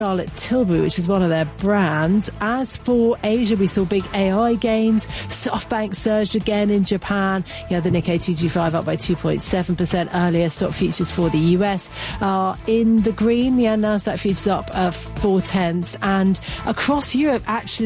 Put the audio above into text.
Charlotte Tilbury, which is one of their brands. As for Asia, we saw big AI gains. SoftBank surged again in Japan. The Nikkei 225 up by 2.7% earlier. Stock futures for the US are in the green. Nasdaq futures up 0.4%. And across Europe, actually,